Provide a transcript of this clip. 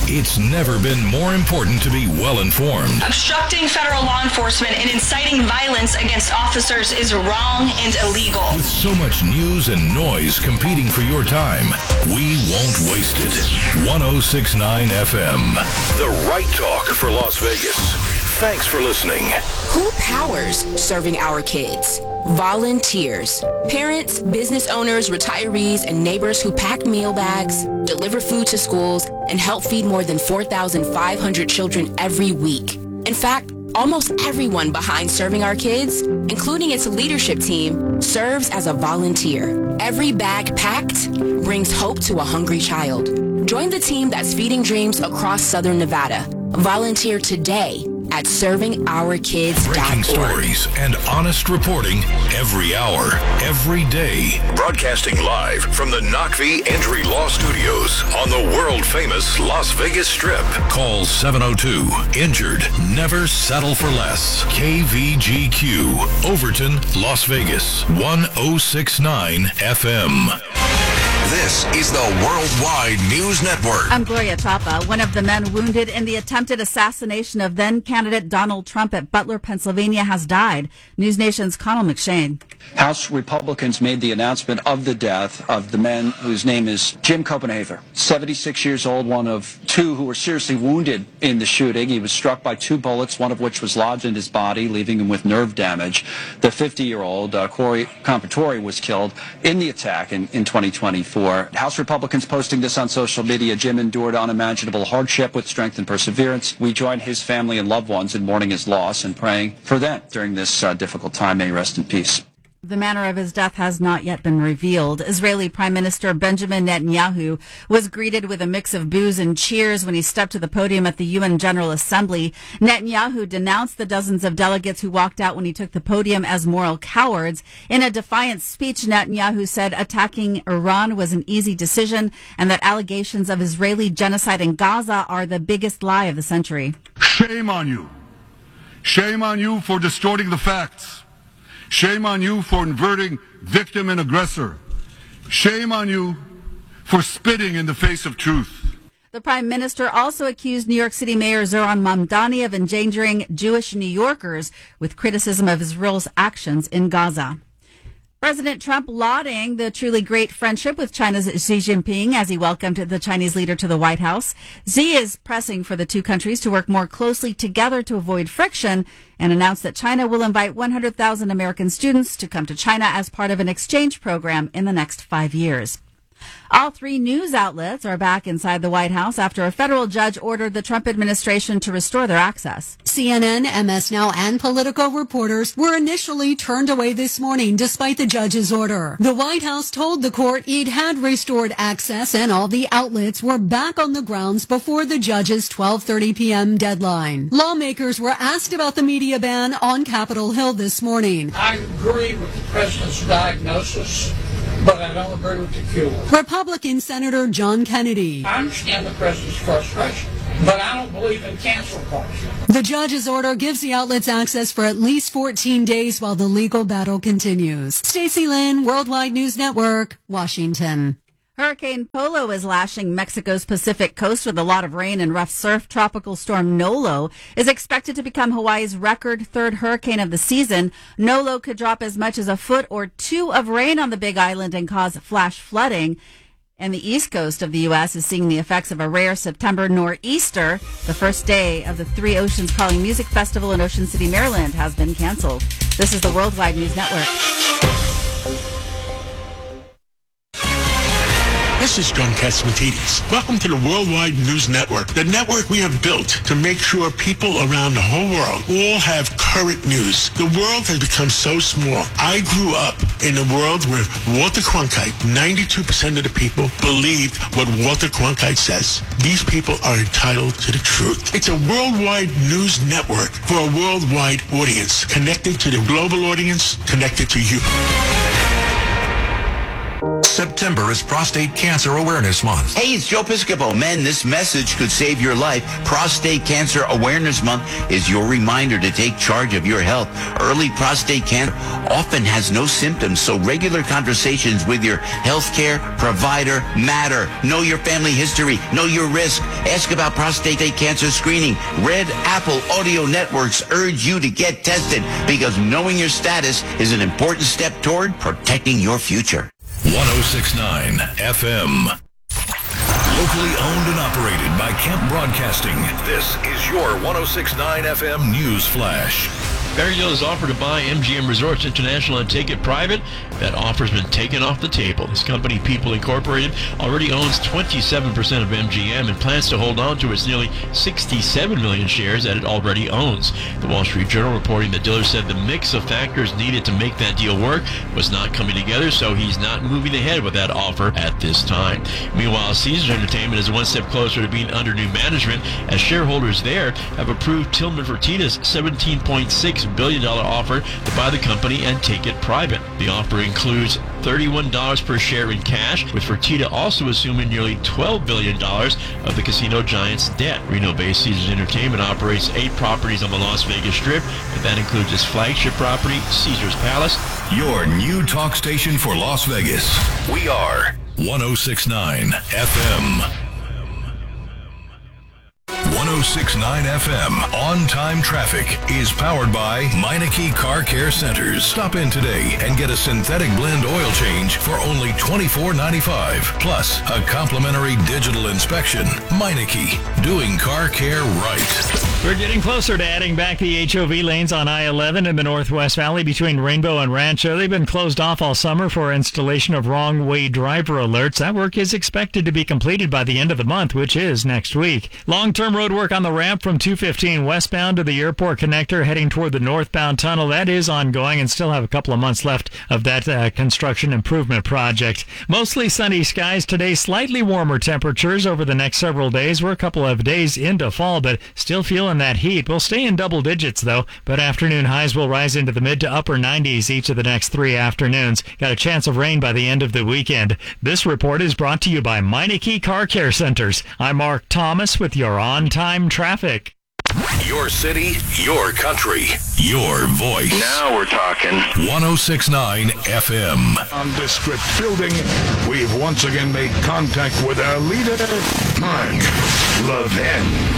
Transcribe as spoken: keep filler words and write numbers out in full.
It's never been more important to be well-informed. Obstructing federal law enforcement and inciting violence against officers is wrong and illegal. With so much news and noise competing for your time, we won't waste it. one oh six point nine F M. The right talk for Las Vegas. Thanks for listening. Who powers serving our kids? Volunteers. Parents, business owners, retirees, and neighbors who pack meal bags, deliver food to schools, and help feed more than four thousand five hundred children every week. In fact, almost everyone behind Serving Our Kids, including its leadership team, serves as a volunteer. Every bag packed brings hope to a hungry child. Join the team that's feeding dreams across Southern Nevada. Volunteer today at serving our kids dot org. Breaking stories and honest reporting every hour, every day. Broadcasting live from the Knockvee Entry Law Studios on the world-famous Las Vegas Strip. Call seven oh two, injured, never settle for less. K V G Q, Overton, Las Vegas, one oh six point nine F M. This is the Worldwide News Network. I'm Gloria Chapa. One of the men wounded in the attempted assassination of then-candidate Donald Trump at Butler, Pennsylvania, has died. News Nation's Connell McShane. House Republicans made the announcement of the death of the man whose name is Jim Copenhaver, seventy-six years old, one of two who were seriously wounded in the shooting. He was struck by two bullets, one of which was lodged in his body, leaving him with nerve damage. The fifty-year-old, uh, Corey Compatore, was killed in the attack in, in twenty twenty-four. House Republicans posting this on social media. Jim endured unimaginable hardship with strength and perseverance. We join his family and loved ones in mourning his loss and praying for them during this uh, difficult time. May he rest in peace. The manner of his death has not yet been revealed. Israeli Prime Minister Benjamin Netanyahu was greeted with a mix of boos and cheers when he stepped to the podium at the U N General Assembly. Netanyahu denounced the dozens of delegates who walked out when he took the podium as moral cowards. In a defiant speech, Netanyahu said attacking Iran was an easy decision and that allegations of Israeli genocide in Gaza are the biggest lie of the century. Shame on you. Shame on you for distorting the facts. Shame on you for inverting victim and aggressor. Shame on you for spitting in the face of truth. The Prime Minister also accused New York City Mayor Zohran Mamdani of endangering Jewish New Yorkers with criticism of Israel's actions in Gaza. President Trump lauding the truly great friendship with China's Xi Jinping as he welcomed the Chinese leader to the White House. Xi is pressing for the two countries to work more closely together to avoid friction and announced that China will invite one hundred thousand American students to come to China as part of an exchange program in the next five years. All three news outlets are back inside the White House after a federal judge ordered the Trump administration to restore their access. C N N, M S Now, and Politico reporters were initially turned away this morning despite the judge's order. The White House told the court it had restored access and all the outlets were back on the grounds before the judge's twelve thirty p.m. deadline. Lawmakers were asked about the media ban on Capitol Hill this morning. I agree with the president's diagnosis, but I don't agree with the cure. Republican Senator John Kennedy. I understand the president's frustration, but I don't believe in cancel culture. The judge's order gives the outlets access for at least fourteen days while the legal battle continues. Stacey Lynn, Worldwide News Network, Washington. Hurricane Polo is lashing Mexico's Pacific coast with a lot of rain and rough surf. Tropical storm Nolo is expected to become Hawaii's record third hurricane of the season. Nolo could drop as much as a foot or two of rain on the Big Island and cause flash flooding. And the east coast of the U S is seeing the effects of a rare September nor'easter. The first day of the Three Oceans Calling Music Festival in Ocean City, Maryland has been canceled. This is the Worldwide News Network. This is John Catsimatidis. Welcome to the Worldwide News Network, the network we have built to make sure people around the whole world all have current news. The world has become so small. I grew up in a world where Walter Cronkite, ninety-two percent of the people believed what Walter Cronkite says. These people are entitled to the truth. It's a worldwide news network for a worldwide audience, connected to the global audience, connected to you. September is Prostate Cancer Awareness Month. Hey, it's Joe Piscopo. Men, this message could save your life. Prostate Cancer Awareness Month is your reminder to take charge of your health. Early prostate cancer often has no symptoms, so regular conversations with your healthcare provider matter. Know your family history. Know your risk. Ask about prostate cancer screening. Red Apple Audio Networks urge you to get tested because knowing your status is an important step toward protecting your future. one oh six point nine F M. Locally owned and operated by Kemp Broadcasting. This is your one oh six point nine F M News Flash. Barry Diller has offered to buy M G M Resorts International and take it private. That offer's been taken off the table. This company, People Incorporated, already owns twenty-seven percent of M G M and plans to hold on to its nearly sixty-seven million shares that it already owns. The Wall Street Journal reporting that Diller said the mix of factors needed to make that deal work was not coming together, so he's not moving ahead with that offer at this time. Meanwhile, Caesars Entertainment is one step closer to being under new management as shareholders there have approved Tillman Fertitta's seventeen point six billion dollars offer to buy the company and take it private. The offer includes thirty-one dollars per share in cash, with Fertitta also assuming nearly twelve billion dollars of the casino giant's debt. Reno-based Caesars Entertainment operates eight properties on the Las Vegas Strip, and that includes its flagship property, Caesars Palace. Your new talk station for Las Vegas. We are one oh six point nine F M. one oh six point nine F M On-Time Traffic is powered by Meineke Car Care Centers. Stop in today and get a synthetic blend oil change for only twenty-four ninety-five. Plus, a complimentary digital inspection. Meineke, doing car care right. We're getting closer to adding back the H O V lanes on I eleven in the Northwest Valley between Rainbow and Rancho. They've been closed off all summer for installation of wrong-way driver alerts. That work is expected to be completed by the end of the month, which is next week. Long-term road work on the ramp from two fifteen westbound to the airport connector heading toward the northbound tunnel. That is ongoing and still have a couple of months left of that uh, construction improvement project. Mostly sunny skies today, slightly warmer temperatures over the next several days. We're a couple of days into fall, but still feeling that heat. We'll stay in double digits, though, but afternoon highs will rise into the mid to upper nineties each of the next three afternoons. Got a chance of rain by the end of the weekend. This report is brought to you by Meineke Car Care Centers. I'm Mark Thomas with your on-time traffic. Your city, your country, your voice. Now we're talking. one oh six point nine F M. Nondescript building, we've once again made contact with our leader, Mark Levin.